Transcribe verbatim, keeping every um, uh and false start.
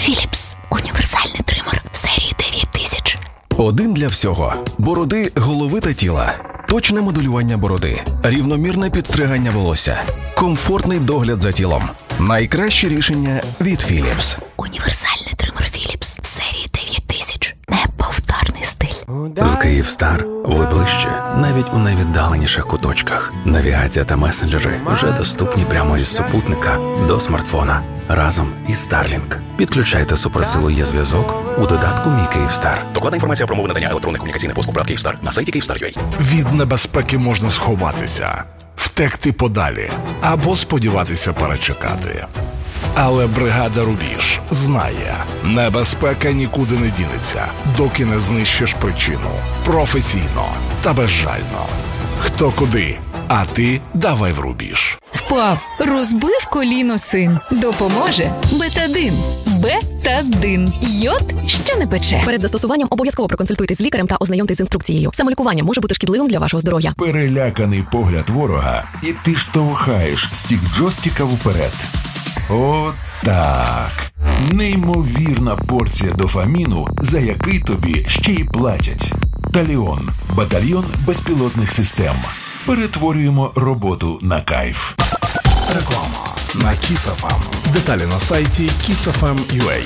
Philips. Універсальний тример серії дев'ять тисяч. Один для всього. Бороди, голови та тіла. Точне моделювання бороди. Рівномірне підстригання волосся. Комфортний догляд за тілом. Найкраще рішення від Philips. Універсальний тример Philips серії дев'ять тисяч. Неповторний стиль. З Київстар ви ближче, навіть у найвіддаленіших куточках. Навігація та месенджери вже доступні прямо із супутника до смартфона. Разом із Starlink. Підключайте суперсилу є зв'язок у додатку «Мій Київстар». Докладна інформація про умови надання електронних комунікаційних послуг ПРАТ Київстар на сайті Київстар крапка ю а. Від небезпеки можна сховатися, втекти подалі або сподіватися перечекати. Але бригада «Рубіж» знає, небезпека нікуди не дінеться, доки не знищиш причину. Професійно та безжально. Хто куди, а ти давай в рубіж. Впав, розбив коліно син. Допоможе Бетадин. Бетадин. Йод, що не пече. Перед застосуванням обов'язково проконсультуйтесь з лікарем та ознайомтесь з інструкцією. Самолікування може бути шкідливим для вашого здоров'я. Переляканий погляд ворога, і ти штовхаєш стік джойстика вперед. О, так. Неймовірна порція дофаміну, за який тобі ще й платять. Таліон. Батальйон безпілотних систем. Перетворюємо роботу на кайф. Реклама на Kiss еф ем. Деталі на сайті kiss еф ем крапка ю а.